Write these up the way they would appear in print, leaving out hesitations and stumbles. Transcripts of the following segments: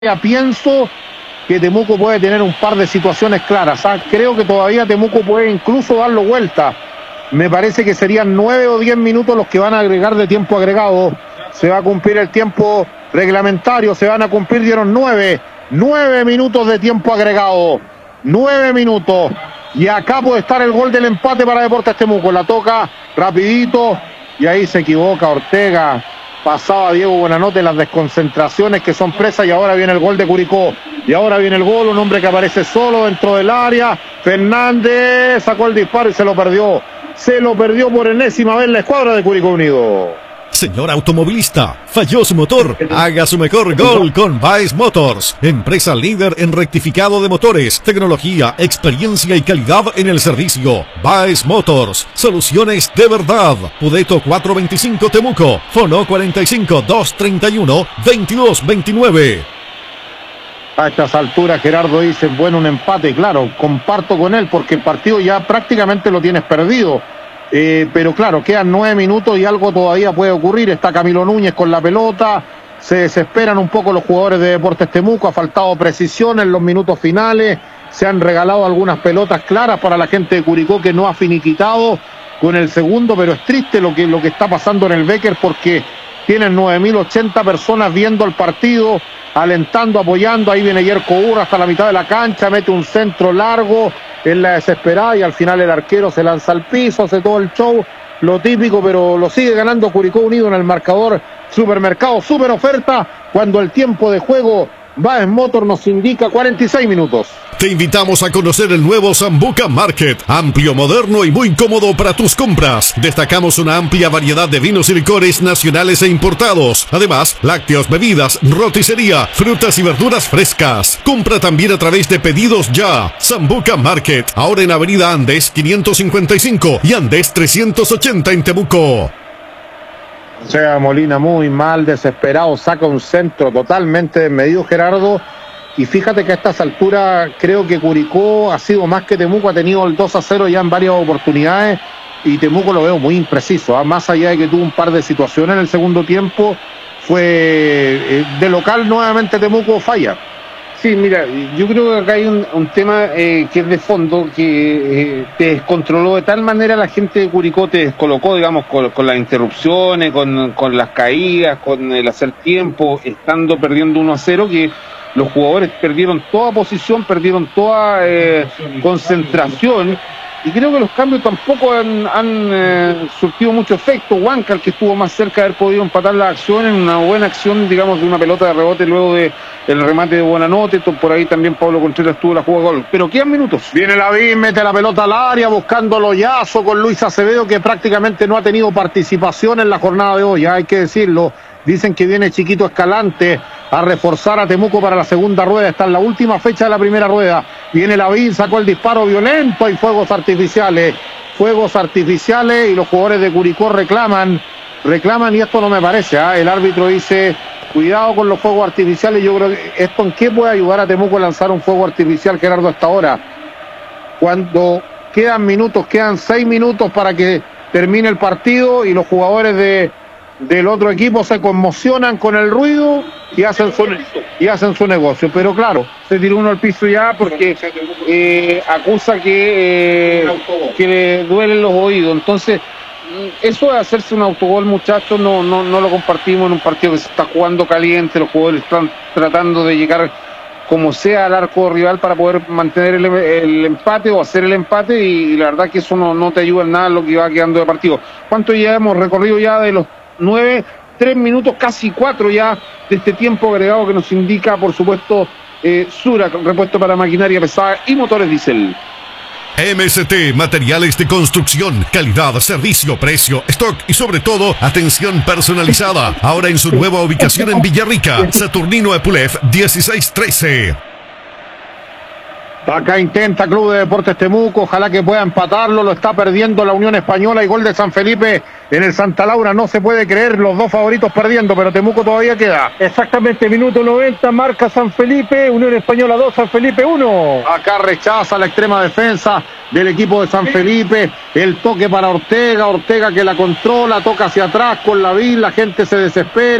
pienso que Temuco puede tener un par de situaciones claras. Creo que todavía Temuco puede incluso darlo vuelta. Me parece que serían 9 o 10 minutos los que van a agregar de tiempo agregado. Se va a cumplir el tiempo reglamentario, se van a cumplir, dieron 9 minutos de tiempo agregado. 9 minutos. Y acá puede estar el gol del empate para Deportes Temuco. La toca rapidito y ahí se equivoca Ortega. Pasaba Diego Buenanote en las desconcentraciones que son presas y ahora viene el gol de Curicó. Y ahora viene el gol, un hombre que aparece solo dentro del área. Fernández sacó el disparo y se lo perdió. Se lo perdió por enésima vez la escuadra de Curicó Unido. Señor automovilista, falló su motor. Haga su mejor gol con Baez Motors, empresa líder en rectificado de motores, tecnología, experiencia y calidad en el servicio. Baez Motors, soluciones de verdad. Pudeto 425 Temuco, Fono 45 231 2229. A estas alturas Gerardo dice, bueno, un empate, claro, comparto con él porque el partido ya prácticamente lo tienes perdido. Pero claro, quedan 9 minutos y algo todavía puede ocurrir. Está Camilo Núñez con la pelota, se desesperan un poco los jugadores de Deportes Temuco, ha faltado precisión en los minutos finales, se han regalado algunas pelotas claras para la gente de Curicó que no ha finiquitado con el segundo, pero es triste lo que está pasando en el Becker porque tienen 9.080 personas viendo el partido, alentando, apoyando. Ahí viene Yerko Urra hasta la mitad de la cancha, mete un centro largo en la desesperada y al final el arquero se lanza al piso, hace todo el show, lo típico, pero lo sigue ganando Curicó Unido en el marcador. Supermercado, super oferta, cuando el tiempo de juego Baez Motor nos indica 46 minutos. Te invitamos a conocer el nuevo Sambuca Market, amplio, moderno y muy cómodo para tus compras. Destacamos una amplia variedad de vinos y licores nacionales e importados. Además, lácteos, bebidas, roticería, frutas y verduras frescas. Compra también a través de Pedidos Ya. Sambuca Market, ahora en Avenida Andes 555 y Andes 380 en Temuco. O sea, Molina muy mal, desesperado, saca un centro totalmente desmedido Gerardo. Y fíjate que a estas alturas creo que Curicó ha sido más que Temuco, ha tenido el 2-0 ya en varias oportunidades y Temuco lo veo muy impreciso, más allá de que tuvo un par de situaciones en el segundo tiempo, fue de local nuevamente Temuco falla. Sí, mira, yo creo que acá hay un tema que es de fondo, que te descontroló de tal manera la gente de Curicó, te descolocó, digamos, con las interrupciones, con las caídas, con el hacer tiempo, estando perdiendo 1-0, que los jugadores perdieron toda posición, perdieron toda concentración, y creo que los cambios tampoco han surtido mucho efecto. Huanca, el que estuvo más cerca de haber podido empatar la acción, en una buena acción, digamos, de una pelota de rebote luego de el remate de Buenanote. Por ahí también Pablo Contreras tuvo la jugada gol, pero quedan minutos. Viene Lavín, mete la pelota al área buscando Loyazo con Luis Acevedo, que prácticamente no ha tenido participación en la jornada de hoy, hay que decirlo. Dicen que viene Chiquito Escalante a reforzar a Temuco para la segunda rueda. Está en la última fecha de la primera rueda. Viene Lavín, sacó el disparo violento. Hay fuegos artificiales y los jugadores de Curicó reclaman y esto no me parece. El árbitro dice, cuidado con los fuegos artificiales. Yo creo que esto, ¿en qué puede ayudar a Temuco a lanzar un fuego artificial, Gerardo, hasta ahora? Cuando quedan minutos, quedan 6 minutos para que termine el partido y los jugadores del otro equipo se conmocionan con el ruido y hacen su negocio. Pero claro, se tiró uno al piso ya porque acusa que le duelen los oídos. Entonces, eso de hacerse un autogol, muchachos, no lo compartimos en un partido que se está jugando caliente. Los jugadores están tratando de llegar como sea al arco rival para poder mantener el empate o hacer el empate, y la verdad que eso no te ayuda en nada en lo que va quedando de partido. ¿Cuánto ya hemos recorrido ya de los 9, 3 minutos, casi 4 ya de este tiempo agregado que nos indica, por supuesto, Sura, repuesto para maquinaria pesada y motores diésel? MST, materiales de construcción, calidad, servicio, precio, stock y sobre todo, atención personalizada. Ahora en su nueva ubicación en Villarrica, Saturnino Epulef 1613. Acá intenta Club de Deportes Temuco, ojalá que pueda empatarlo, lo está perdiendo la Unión Española y gol de San Felipe en el Santa Laura. No se puede creer, los dos favoritos perdiendo, pero Temuco todavía queda. Exactamente, minuto 90, marca San Felipe, Unión Española 2, San Felipe 1. Acá rechaza la extrema defensa del equipo de San Felipe, el toque para Ortega que la controla, toca hacia atrás con Lavín, la gente se desespera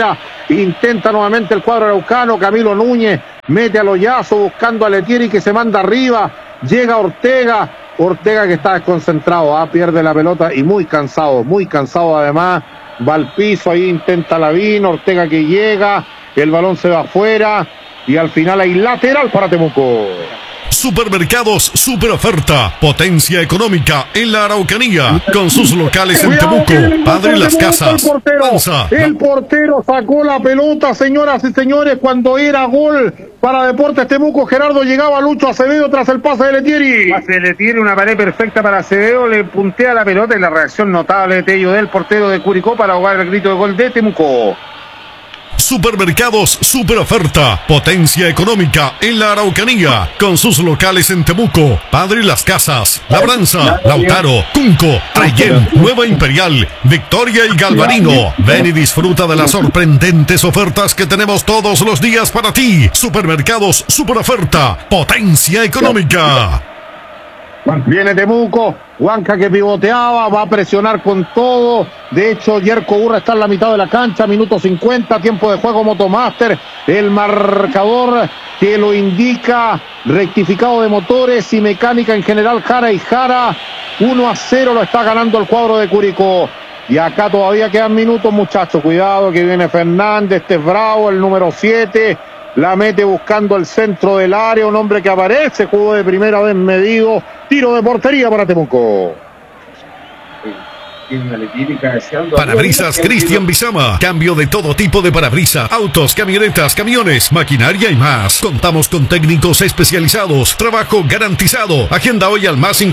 Intenta nuevamente el cuadro araucano. Camilo Núñez mete a Loyazo buscando a Letieri que se manda arriba. Llega Ortega. Ortega que está desconcentrado, pierde la pelota y muy cansado además. Va al piso, ahí intenta Lavín. Ortega que llega. El balón se va afuera. Y al final hay lateral para Temuco. Supermercados Super Oferta, potencia económica en la Araucanía, con sus locales en Temuco, Padre Las Casas. El portero sacó la pelota, señoras y señores, cuando era gol para Deportes Temuco. Gerardo, llegaba Lucho Acevedo tras el pase de Letieri. Pase de Letieri, una pared perfecta para Acevedo, le puntea la pelota y la reacción notable de Tello del portero de Curicó para ahogar el grito de gol de Temuco. Supermercados Super Oferta, potencia económica en la Araucanía, con sus locales en Temuco, Padre Las Casas, Labranza, Lautaro, Cunco, Trayén, Nueva Imperial, Victoria y Galvarino. Ven y disfruta de las sorprendentes ofertas que tenemos todos los días para ti. Supermercados Super Oferta, potencia económica. Viene Temuco, Huanca que pivoteaba, va a presionar con todo. De hecho, Yerko Urra está en la mitad de la cancha, minuto 50, tiempo de juego Motomaster. El marcador que lo indica, rectificado de motores y mecánica en general, Jara y Jara. 1-0 lo está ganando el cuadro de Curicó. Y acá todavía quedan minutos, muchachos. Cuidado que viene Fernández, este es bravo, el número 7. La mete buscando el centro del área, un hombre que aparece, jugó de primera vez medido, tiro de portería para Temuco. Parabrisas Cristian Bizama, cambio de todo tipo de parabrisas, autos, camionetas, camiones, maquinaria y más. Contamos con técnicos especializados, trabajo garantizado. Agenda hoy al más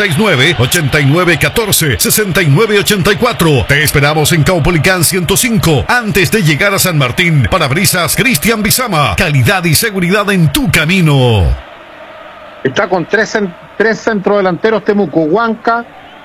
569-8914-6984. Te esperamos en Caupolicán 105, antes de llegar a San Martín. Parabrisas Cristian Bizama, calidad y seguridad en tu camino. Está con tres centrodelanteros Temuco, Huanca,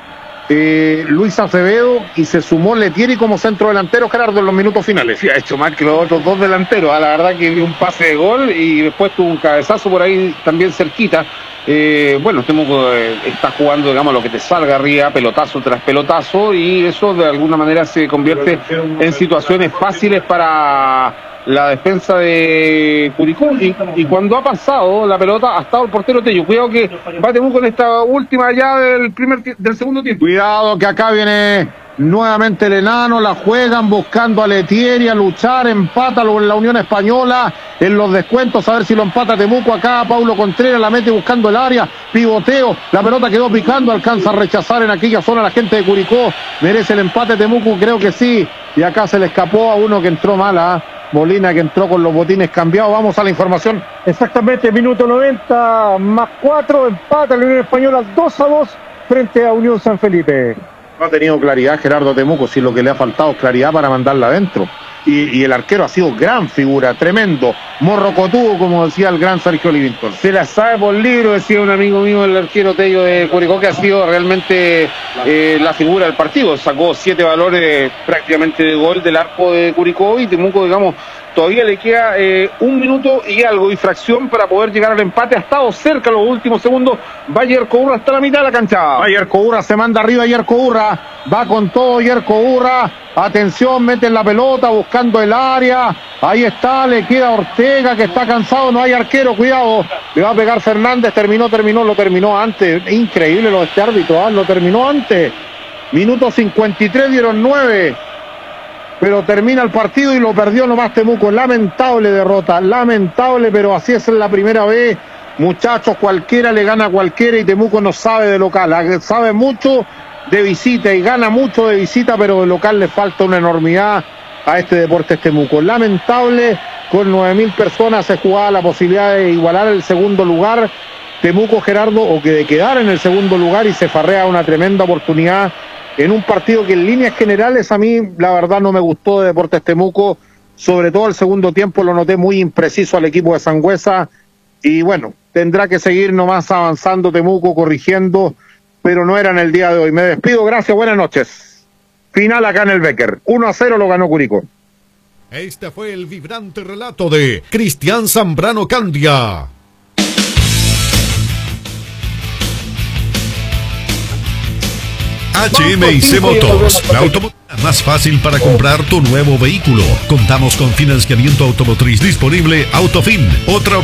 Luis Acevedo, y se sumó Letieri como centro delantero, Gerardo, en los minutos finales. Sí, ha hecho más que los otros dos delanteros. La verdad que dio un pase de gol y después tuvo un cabezazo por ahí también cerquita. Bueno, Temuco está jugando, digamos, lo que te salga arriba, pelotazo tras pelotazo, y eso de alguna manera se convierte en situaciones fáciles para la defensa de Curicó, y cuando ha pasado la pelota ha estado el portero Tello. Cuidado que va Temuco en esta última ya del segundo tiempo. Cuidado que acá viene nuevamente el enano, la juegan buscando a Letieri, a luchar, empátalo en la Unión Española, en los descuentos, a ver si lo empata Temuco. Acá Paulo Contreras la mete buscando el área, pivoteo, la pelota quedó picando, alcanza a rechazar en aquella zona la gente de Curicó. Merece el empate Temuco, creo que sí, y acá se le escapó a uno que entró mal, Molina, que entró con los botines cambiados. Vamos a la información. Exactamente, minuto 90 más 4, empata la Unión Española 2-2 frente a Unión San Felipe. No ha tenido claridad Gerardo Temuco, si lo que le ha faltado es claridad para mandarla adentro. Y el arquero ha sido gran figura, tremendo, morrocotudo, como decía el gran Sergio Livington. Se la sabe por libro, decía un amigo mío, el arquero Tello de Curicó, que ha sido realmente la figura del partido. Sacó 7 valores prácticamente de gol del arco de Curicó, y Temuco, digamos, todavía le queda 1 minuto y algo y fracción para poder llegar al empate. Ha estado cerca en los últimos segundos. Va Yerko Urra hasta la mitad de la cancha. Va Yerko Urra, se manda arriba Yerko Urra. Va con todo Yerko Urra. Atención, mete en la pelota buscando el área. Ahí está, le queda Ortega que está cansado. No hay arquero, cuidado. Le va a pegar Fernández. Lo terminó antes. Increíble lo de este árbitro, lo terminó antes. Minuto 53, dieron 9. Pero termina el partido y lo perdió nomás Temuco. Lamentable derrota, lamentable, pero así es la primera vez. Muchachos, cualquiera le gana a cualquiera, y Temuco no sabe de local, sabe mucho de visita y gana mucho de visita, pero de local le falta una enormidad a este Deportes Temuco. Lamentable, con 9.000 personas se jugaba la posibilidad de igualar el segundo lugar. Temuco, Gerardo, o que de quedar en el segundo lugar, y se farrea una tremenda oportunidad en un partido que en líneas generales a mí la verdad no me gustó de Deportes Temuco, sobre todo el segundo tiempo lo noté muy impreciso al equipo de Sangüesa, y bueno, tendrá que seguir nomás avanzando Temuco, corrigiendo, pero no era en el día de hoy. Me despido, gracias, buenas noches. Final acá en el Becker, 1-0 lo ganó Curicó. Este fue el vibrante relato de Cristian Zambrano Candia. HMIC Motors, la automotriz Más fácil para comprar tu nuevo vehículo. Contamos con financiamiento automotriz disponible. Autofin, otra